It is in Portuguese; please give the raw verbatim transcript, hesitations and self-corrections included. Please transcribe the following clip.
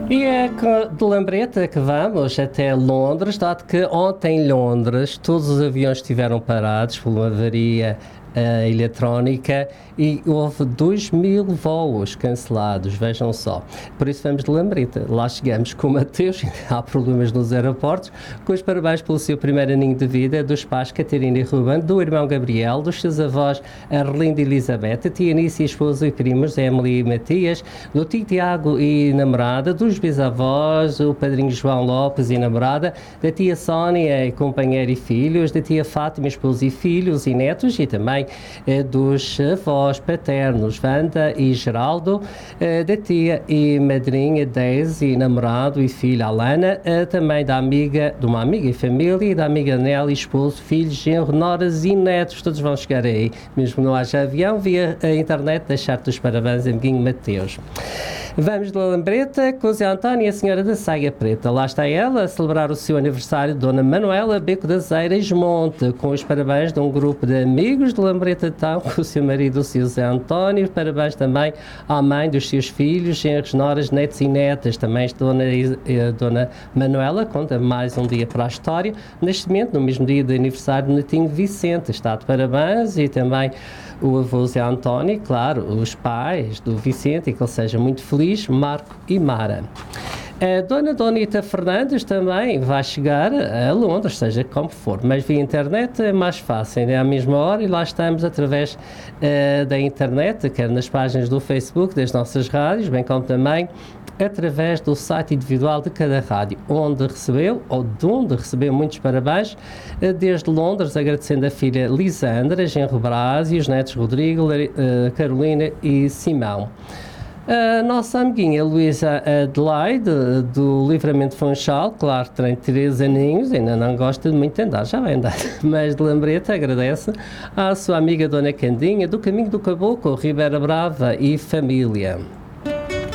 E é de lambreta que vamos até Londres, dado que ontem em Londres todos os aviões estiveram parados por uma avaria uh, eletrónica e houve dois mil voos cancelados, vejam só. Por isso vamos de lambreta. Lá chegamos com o Mateus, há problemas nos aeroportos, com os parabéns pelo seu primeiro aninho de vida, dos pais Catarina e Ruben, do irmão Gabriel, dos seus avós Arlinda e Elizabeth, a tia Anícia, esposa e primos, Emily e Matias, do tio Tiago e namorada, dos bisavós, o padrinho João Lopes e namorada, da tia Sónia, companheira e filhos, da tia Fátima, esposa e filhos e netos, e também eh, dos avós paternos, Wanda e Geraldo, eh, da tia e madrinha Daisy, e namorado e filha Alana, eh, também da amiga, de uma amiga e família, e da amiga Nelly, esposo, filhos, genro, noras e netos, todos vão chegar aí, mesmo não haja avião, via a internet, deixar-te os parabéns, amiguinho Mateus. Vamos de lambreta com o Zé António e a senhora da Saia Preta. Lá está ela a celebrar o seu aniversário, Dona Manuela Beco das Eiras Monte, com os parabéns de um grupo de amigos de Lambreta Town, com o seu marido, o seu Zé António. Parabéns também à mãe dos seus filhos, genros, noras, netos e netas. Também Dona, eh, Dona Manuela conta mais um dia para a história. Neste momento, no mesmo dia do aniversário do netinho Vicente, está de parabéns, e também o avô Zé António, claro, os pais do Vicente, e que ele seja muito feliz, Marco e Mara. A Dona Donita Fernandes também vai chegar a Londres, seja como for, mas via internet é mais fácil, é à mesma hora, e lá estamos através uh, da internet, quer nas páginas do Facebook das nossas rádios, bem como também através do site individual de cada rádio, onde recebeu, ou de onde recebeu muitos parabéns, desde Londres, agradecendo a filha Lisandra, genro Brás e os netos Rodrigo, Carolina e Simão. A nossa amiguinha Luísa Adelaide, do Livramento Funchal, claro, tem três aninhos, ainda não gosta de muito andar, já vai andar, mas de lambreta agradece à sua amiga Dona Candinha, do Caminho do Caboclo, Ribeira Brava e família.